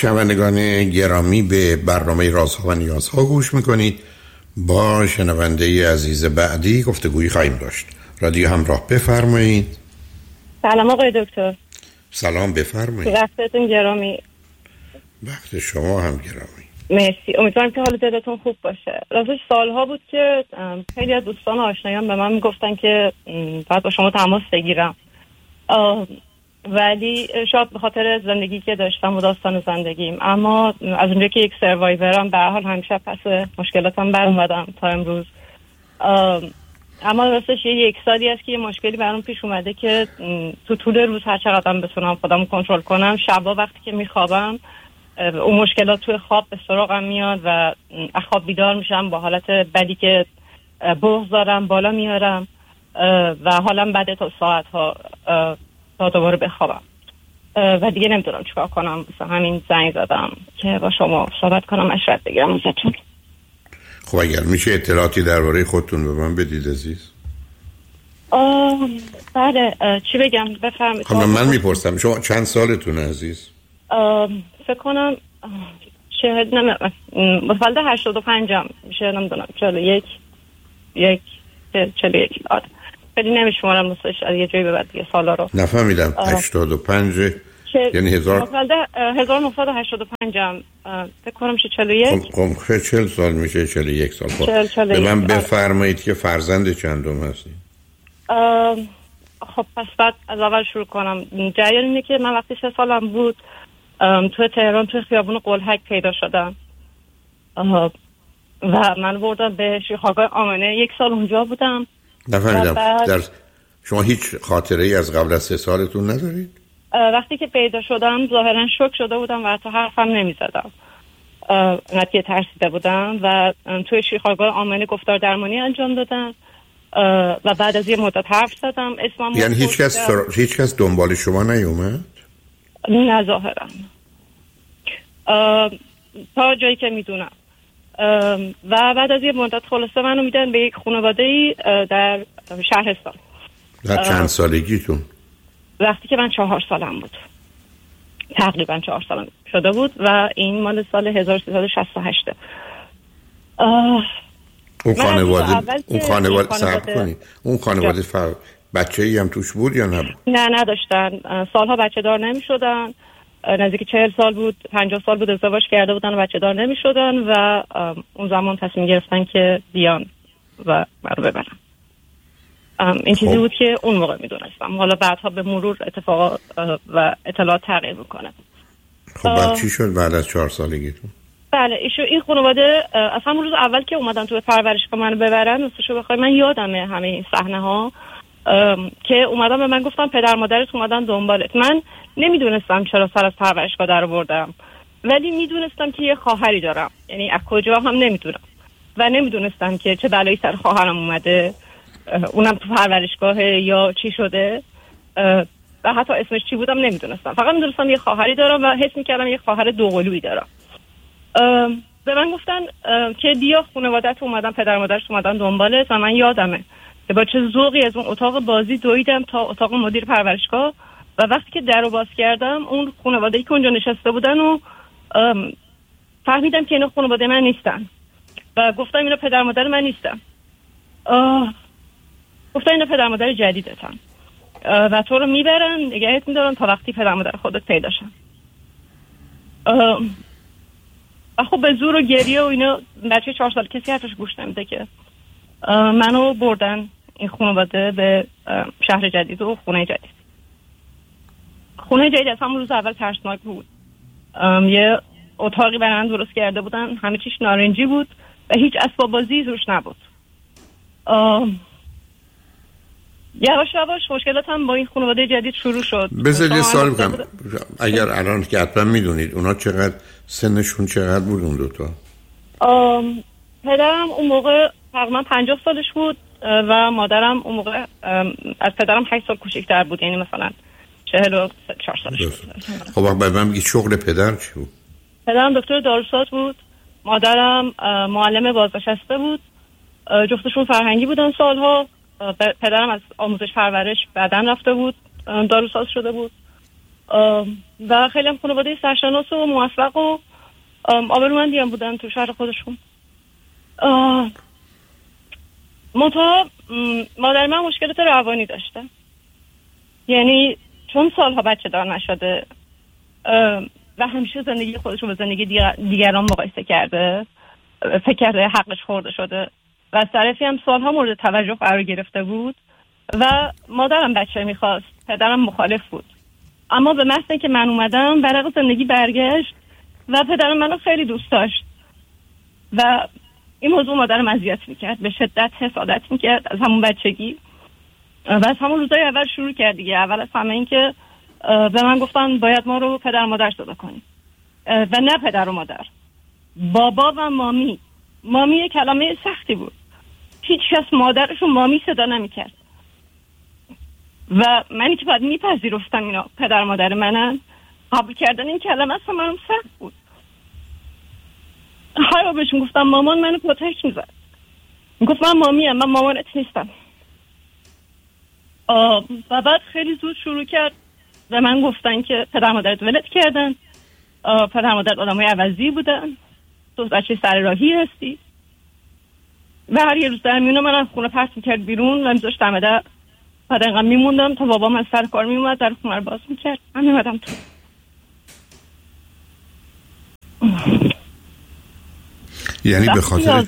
شنوندگان گرامی، به برنامه رازها و نیازها گوش میکنید. با شنونده عزیز بعدی گفتگویی خواهیم داشت. رادیو همراه، بفرمایید. سلام آقای دکتر. سلام، بفرمایید. وقتتون گرامی. وقت شما هم گرامی. مرسی. امیدوارم که حال دلتون خوب باشه. راستش سالها بود که خیلی از دوستان و آشنایان به من میگفتن که باید با شما تماس بگیرم، ولی شاید به خاطر زندگی که داشتم و داستان زندگیم، اما از اونجایی که یک سروایورم به هر حال همیشه پس مشکلاتم بر اومدم تا امروز. اما راستش یک سالی است که یه مشکلی برام پیش اومده که تو طول روز هر چقدرم بتونم خودم کنترل کنم، شبا وقتی که میخوابم اون مشکلات توی خواب به سراغم میاد و از خواب بیدار میشم با حالت بدی که بغض دارم بالا میارم و حالم بده تا ساعت ها تا دوباره بخوابم و دیگه نمیدونم چیکار کنم. مثلا همین زنگ زدم که با شما صحبت کنم، مشورت بگیرم ازتون. خب اگر میشه اطلاعاتی درباره خودتون به من بدید عزیز. بله، چی بگم؟ بفرمایید. خب من میپرسم شما چند سالتون عزیز؟ فکر کنم متولد 85م میشه، نمیدونم 41 خیلی نمیشمارم نصفش از یه جایی به بعد دیگه سالا رو نفهمیدم. 85 یعنی 1985م فکر کنم میشه 41. خب 40 سال میشه، 41 سال. خب به من بفرمایید که فرزند چندم هستید؟ خب پس بعد از اول شروع کنم. جریان اینه که من وقتی 3 سالم بود تو تهران توی خیابون قلهک پیدا شدم و من بردم به شیخاگاه آمنه. 1 سال اونجا بودم. نفهمیدم. در شما هیچ خاطره ای از قبل از 3 سالتون ندارید؟ وقتی که پیدا شدم ظاهرا شوک شده بودم و حتی حرفم نمی زدم، نتیجه ترسیده بودم و توی شیخاگاه آمنه گفتار درمانی انجام دادم و بعد از یه مدت حرف زدم. اسمم یعنی هیچ کس دنبال شما نیومد؟ نه ظاهرا، تا جایی که میدونم. و بعد از یه مدت خلاصه منو میدن به یک خانواده‌ای در شهرستان. در چند سالگیتون؟ وقتی که من 4 سالم بود، تقریبا 4 سالم شده بود و این مال سال 1368. اون خانواده صبر کنید. اون خانواده بچه‌ای هم توش بود یا نبود؟ نه نداشتن. سالها بچه دار نمی شدن. نزدیک 40 سال بود، 50 سال بود ازدواج کرده بودن و بچه دار نمی شدن و اون زمان تصمیم گرفتن که بیان و منو ببرن. این چیزی بود که اون موقع می دونستم. حالا بعدها به مرور اتفاقات و اطلاعات تغییر میکنه. خب بعد چی شد بعد از 4 سالگیتون؟ بله این خانواده از همون روز اول که اومدن توی پرورشگاه منو ببرن، راستشو بخوای من یادمه همه این صحنه ها که اومدن به من گفتن پدر مادرت اومدن دنبالت. من نمیدونستم چرا سر از پرورشگاه در آوردم، ولی میدونستم که یه خواهری دارم، یعنی از کجا هم نمیدونم و نمیدونستم که چه بلایی سر خواهرم اومده، اونم تو پرورشگاه یا چی شده و حتی اسمش چی بودم نمیدونستم. فقط میدونستم یه خواهری دارم و حس میکردم یه خواهر دوقلویی دارم. به من گفتن که بیا خانواده‌ت اومدن، پدر مادرت اومدن دنبالت و من یادمه که با چه ذوقی از اون اتاق بازی دویدم تا اتاق مدیر پرورشگاه و وقتی که درو باز کردم اون خانواده‌ای که اونجا نشسته بودن و فهمیدم که اینا خانواده من نیستن و گفتم اینا پدر مادر من نیستن. گفتن اینا پدر مادر جدیدتن و تو رو میبرن نگهت میدارن تا وقتی پدر مادر خودت پیدا شن. و خب به زور و گریه و اینا بچه 4 سال کسی حرفش گوش نمیده که منو بردن این خانواده به شهر جدید و خونه جدید. خونه جدید از همون روز اول ترسناک بود. یه اتاقی برای من درست کرده بودن، همه چیش نارنجی بود و هیچ اسباب بازی روش نبود. یواش یواش مشکلات هم با این خانواده جدید شروع شد. بذارید یه سوال بکنم، اگر الان که حتما میدونید اونا چقدر سنشون چقدر بود اون دوتا؟ پدرم اون موقع تقریبا 50 سالش بود و مادرم اون موقع از پدرم 8 سال کوچیک‌تر بود، یعنی مثلا 44 سالش بود. خب من میگی شغل پدر چی بود؟ پدرم دکتر داروساز بود، مادرم معلم بازنشسته بود. جفتشون فرهنگی بودن سالها. پدرم از آموزش پرورش بعدن رفته بود، داروساز شده بود و خیلی هم خانواده سرشناس و موفق و آبرومندی هم بودن تو شهر خودشون. مادر من مشکلات روانی داشته، یعنی چون سالها بچه دار نشده و همیشه زندگی خودش رو به زندگی دیگران مقایسه کرده، فکر کرده حقش خورده شده و از طرفی هم سالها مورد توجه قرار گرفته بود و مادرم بچه میخواست، پدرم مخالف بود. اما به محض اینکه من اومدم برق زندگی برگشت و پدرم منو خیلی دوست داشت و این موضوع مادرم اذیت میکرد، به شدت حسادت میکرد از همون بچگی و از همون روزای اول شروع کرد دیگه. اول از همه این که به من گفتن باید ما رو پدر و مادر صدا کنیم و نه پدر و مادر، بابا و مامی. مامی یه کلمه سختی بود، هیچ کس مادرشو مامی صدا نمیکرد و منی که باید میپذیرفتم اینا پدر و مادر منن، قبول کردن این کلمه اصلا منم سخت بود. هر بهشون گفتم مامان منو پوتک میزد، گفت من مامیم، من مامانت نیستم. و بعد خیلی زود شروع کرد و من گفتن که پدر مادرت ولت کردن، پدر مادرت آدمای عوضی بودن، تو بچه سر راهی هستی و هر یه روز در میونه من از خونه پرت میکرد بیرون و میذاشت دم در. بعد اینقدر میموندم تا بابام از سر کار میومد در خونه رو باز میکرد، من میمدم تو. یعنی به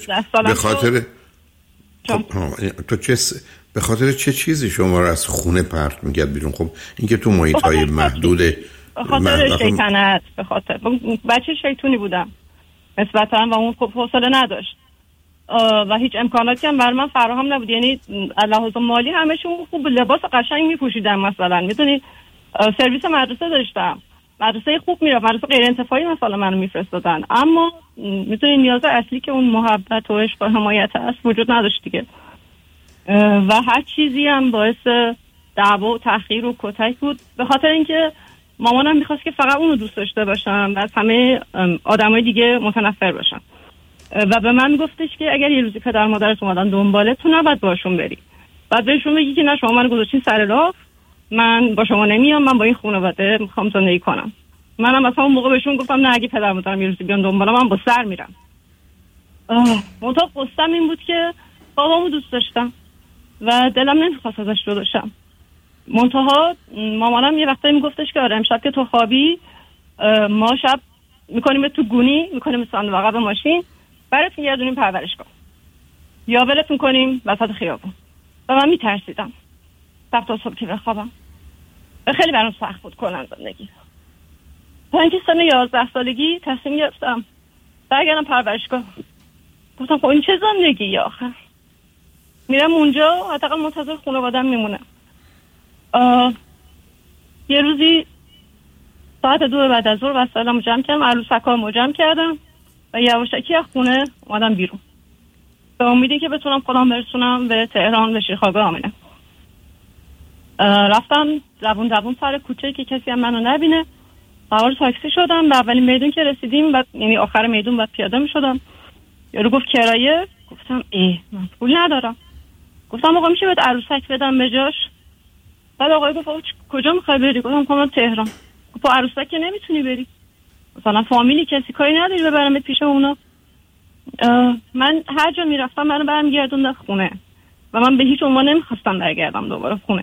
خاطر چه چیزی شما رو از خونه پرت میکرد بیرون؟ خب اینکه تو محیط های محدود، به خاطر شیطنت، به خاطر بچه شیطونی بودم نسبتا و اون خب حوصله نداشت و هیچ امکاناتی هم بر من فراهم نبود. یعنی لحاظ مالی همشون خوب لباس قشنگ میپوشیدن، مثلا میدونی سرویس مدرسه داشتم، مدرسه خوب میرم، مدرسه غیر انتفاعی مثلا منو میفرستادن، اما میدونی نیاز اصلی که اون محبت و عشق و حمایت هست وجود نداشت دیگه و هر چیزی هم باعث دعوا و تحقیر و کتک بود، به خاطر اینکه مامانم میخواست که فقط اونو دوست داشته باشم و از همه آدمای دیگه متنفر باشم و به من میگفتش که اگر یه روزی پدر مادرت اومدن دنبالت تو نباید باشون بری، بعد بهشون بگی که نه شما منو گذاشتین سر راه، من با شما نمیام، من با این خانواده میخوام زندگی کنم. منم از همون موقع بهشون گفتم نه اگه پدر مادرم یه روزی بیان دنبالم من با سر میرم. منتها قصدم این بود که بابامو دوست داشتم و دلم نمیخواست ازش جدا بشم. منتها مامانم یه وقتایی میگفتش که آره امشب که تو خوابی ما شب میکنیم تو گونی، میکنیم صندوق عقب ماشین، برات میگردونیم پرورشگاه یا ولتون کنیم وسط خیابون. و من میترسیدم شب تا صبح که بخوابم. خیلی برام سخت بود کلا زندگی. تا اینکه سن 11 سالگی تصمیم گرفتم برگردم پرورشگاه. گفتم خب این چه زندگی آخه، میرم اونجا حداقل منتظر خانواده‌ام میمونم. یه روزی ساعت 2 بعد از ظهر وسایلمو جمع کردم، عروسکامو جمع کردم و یواشکی از خونه اومدم بیرون به امیدی که بتونم خودم برسونم به تهران، به شیرخواب آمنه. رفتم دوون سر کوچه که کسی هم منو نبینه، سوار تاکسی شدم. به اولین میدون که رسیدیم یعنی آخر میدون بعد پیاده میشدم، یارو گفت کرایه. گفتم من پول ندارم. گفتم آقا میشه بهت عروسک بدم به جاش؟ بعد آقای گفت کجا میخوای بری؟ گفتم تهران. گفت عروسک که نمیتونی بری، مثلا فامیلی کسی کاری نداری ببرمت پیش اونا. من هر جا میرفتم منو برمیگردوندن خونه و من به هیچ عنوان نمیخواستم برگردم دوباره خونه.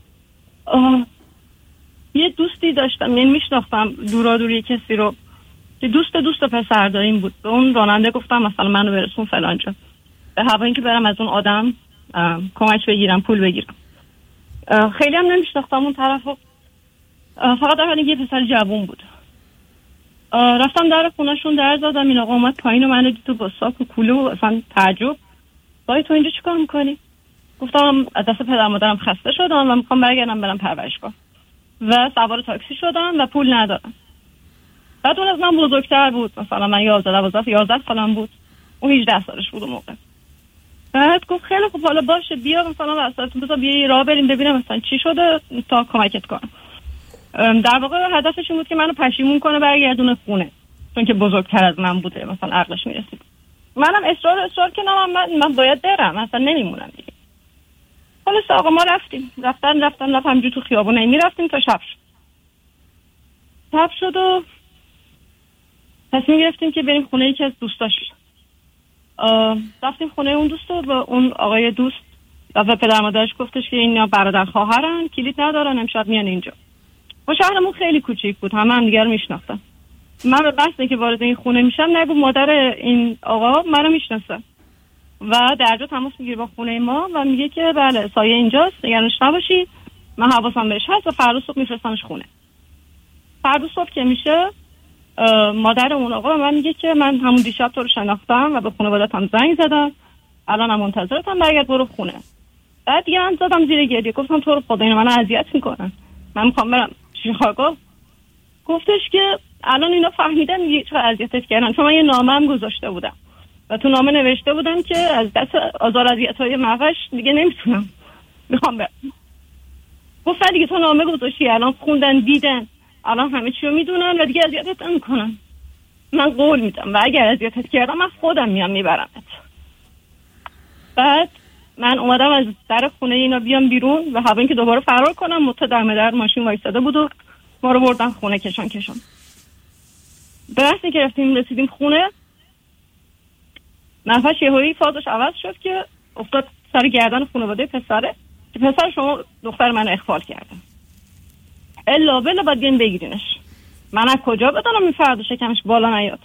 یه دوستی داشتم، یعنی میشناختم دورادوری کسی رو که دوست پسر داریم بود. به اون راننده گفتم مثلا منو برسون فلان جا، به هوا اینکه برم از اون آدم کمک بگیرم، پول بگیرم. خیلی هم نمیشناختم اون طرفو، فقط در حالی یه پسر جوون بود. رفتم در خونه‌شون در زدم، این آقا اومد پایین و منو دید با ساک و کوله و اصلا تعجب. وای تو اینجا چیکار میکنی؟ گفتم از دست پدر مادرم خسته شدم و میخوام برگردم برم پرورشگاه و سوار تاکسی شدم و پول ندارم. بعد اون از من بزرگتر بود، مثلا من 11 سالم بود، اون 18 سالش بود اون موقع. بعد گفت خیلی خوب حالا باشه بیا مثلا واسه بذار بیا راه بریم ببینم مثلا چی شده تا کمکت کنم. در واقع هدفش این بود که منو پشیمون کنه برگردونه خونه، چون که بزرگتر از من بوده، مثلا عقلش میرسید. منم اصرار که من باید برم، مثلا نمیمونم دیگه. خلاص آقا ما رفتم همینجوری تو خیابون میرفتیم تا شب شد. شب شد و تصمیم گرفتیم که بریم خونه یکی از دوستاش. رفتیم خونه اون دوست و اون آقای دوست و پدر مادرش گفتش که اینا برادر خواهرن، کلید ندارن، امشب میان اینجا. و شهرمون خیلی کوچیک بود، همه هم دیگه رو میشناختن. من به بحثی که وارد این خونه میشم نگو مادر این آقا منو میشناسه و درجا تماس میگیره با خونه ما و میگه که بله سایه اینجاست، نگرانش نباشید، من حواسم بهش هست و فردا صبح میفرستمش خونه. فردا صبح که میشه مادر اون آقا به من میگه که من همون دیشب تو رو شناختم و به خانواده‌ام زنگ زدم، الانم منتظرتم، برگرد برو خونه. بعد دیگه من زدم زیر گریه، گفتم تو رو خدا اینا منو اذیت میکنن، من میخوام برم شیکاگو. گفتش که الان اینا فهمیدن دیگه چه اذیتت کردن، چون من یه نامه هم گذاشته بودم و تو نامه نوشته بودم که از دست آزار اذیت‌های مغش دیگه نمیتونم، میخوام برم. گفت دیگه تو نامه گذاشتی، الان خوندن دیدن، الان همه چی رو میدونن و دیگه اذیتت نمیکنن. من قول میدم و اگر اذیتت کردم من خودم میام میبرمت. بعد من اومدم از در خونه اینا بیام بیرون و هوا اینکه دوباره فرار کنم، متدم در ماشین وایساده بود و ما رو بردن خونه کشان. به وقتی که رسیدیم خونه، نفش یهویی فازش عوض شد که افتاد سر گردن خانواده پسره که پسر شما دختر من اخفال کرده، الا بلا باید بیان بگیرینش. من از کجا بدانم این فردا شکمش بالا نیاد؟